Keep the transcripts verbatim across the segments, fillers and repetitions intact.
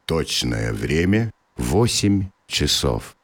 Точное время — восемь часов.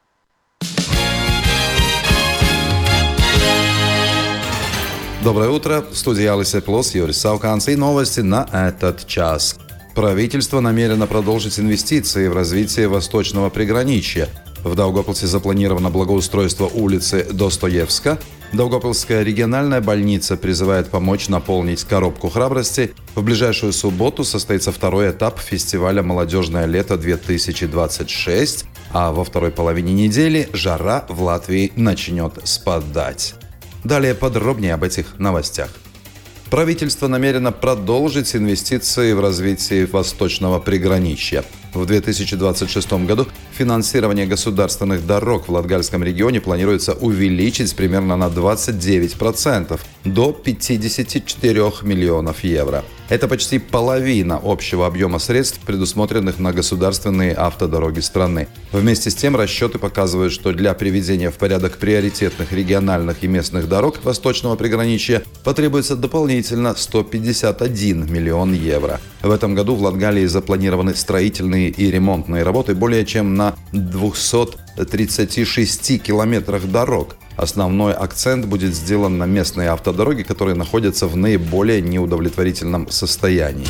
Доброе утро. В студии Алисе Плос, Юрис Сауканс и новости на этот час. Правительство намерено продолжить инвестиции в развитие восточного приграничья. В Даугавпилсе запланировано благоустройство улицы Достоевска. Даугавпилская региональная больница призывает помочь наполнить коробку храбрости. В ближайшую субботу состоится второй этап фестиваля «Молодежное лето-две тысячи двадцать шесть», а во второй половине недели жара в Латвии начнет спадать. Далее подробнее об этих новостях. Правительство намерено продолжить инвестиции в развитие восточного приграничья. В две тысячи двадцать шестом году финансирование государственных дорог в Латгальском регионе планируется увеличить примерно на двадцать девять процентов до пятьдесят четыре миллионов евро. Это почти половина общего объема средств, предусмотренных на государственные автодороги страны. Вместе с тем расчеты показывают, что для приведения в порядок приоритетных региональных и местных дорог восточного приграничья потребуется дополнительно сто пятьдесят один миллион евро. В этом году в Латгалии запланированы строительные и ремонтные работы более чем на двухстах тридцати шести километрах дорог. Основной акцент будет сделан на местные автодороги, которые находятся в наиболее неудовлетворительном состоянии.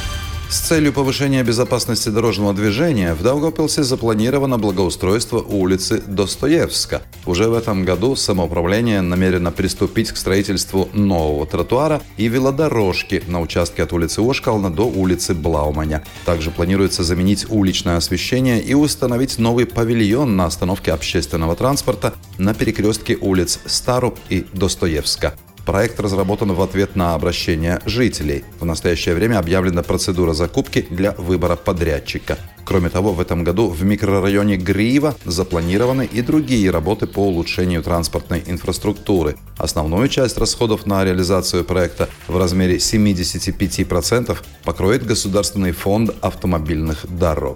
С целью повышения безопасности дорожного движения в Даугавпилсе запланировано благоустройство улицы Достоевска. Уже в этом году самоуправление намерено приступить к строительству нового тротуара и велодорожки на участке от улицы Ошкална до улицы Блауманя. Также планируется заменить уличное освещение и установить новый павильон на остановке общественного транспорта на перекрестке улиц Старуб и Достоевска. Проект разработан в ответ на обращение жителей. В настоящее время объявлена процедура закупки для выбора подрядчика. Кроме того, в этом году в микрорайоне Грива запланированы и другие работы по улучшению транспортной инфраструктуры. Основную часть расходов на реализацию проекта в размере семьдесят пять процентов покроет Государственный фонд автомобильных дорог.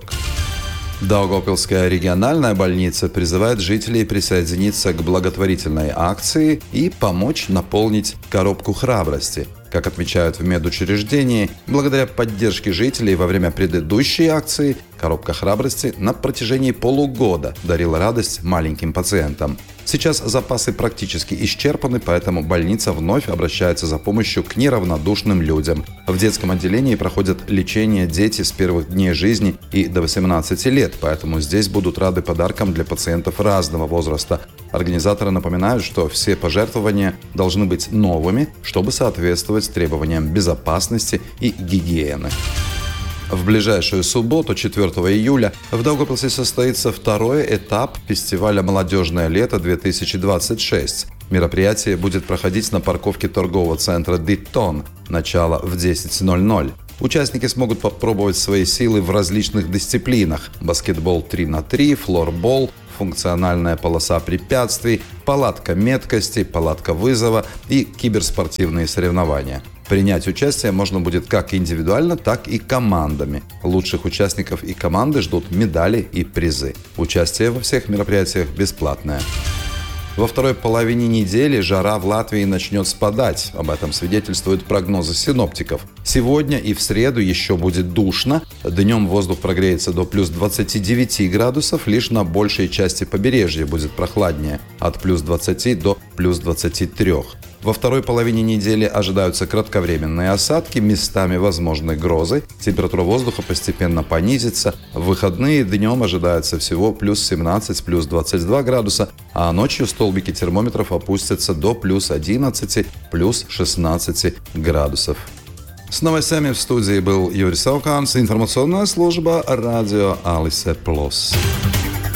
Даугавпилская региональная больница призывает жителей присоединиться к благотворительной акции и помочь наполнить коробку храбрости. Как отмечают в медучреждении, благодаря поддержке жителей во время предыдущей акции коробка храбрости на протяжении полугода дарила радость маленьким пациентам. Сейчас запасы практически исчерпаны, поэтому больница вновь обращается за помощью к неравнодушным людям. В детском отделении проходят лечение дети с первых дней жизни и до восемнадцати лет, поэтому здесь будут рады подаркам для пациентов разного возраста. Организаторы напоминают, что все пожертвования должны быть новыми, чтобы соответствовать требованиям безопасности и гигиены. В ближайшую субботу, четвёртого июля, в Даугавпилсе состоится второй этап фестиваля «Молодежное лето-две тысячи двадцать шесть». Мероприятие будет проходить на парковке торгового центра «Диттон». Начало в десять ноль ноль. Участники смогут попробовать свои силы в различных дисциплинах: баскетбол три на три, флорбол, функциональная полоса препятствий, палатка меткости, палатка вызова и киберспортивные соревнования. Принять участие можно будет как индивидуально, так и командами. Лучших участников и команды ждут медали и призы. Участие во всех мероприятиях бесплатное. Во второй половине недели жара в Латвии начнет спадать. Об этом свидетельствуют прогнозы синоптиков. Сегодня и в среду еще будет душно. Днем воздух прогреется до плюс двадцати девяти градусов. Лишь на большей части побережья будет прохладнее. От плюс двадцати до плюс двадцати трёх. Во второй половине недели ожидаются кратковременные осадки, местами возможны грозы. Температура воздуха постепенно понизится. В выходные днем ожидается всего плюс семнадцать, плюс двадцать два градуса, а ночью столбики термометров опустятся до плюс одиннадцати, плюс шестнадцати градусов. С новостями в студии был Юрис Сауканс, информационная служба радио Алисе Плос.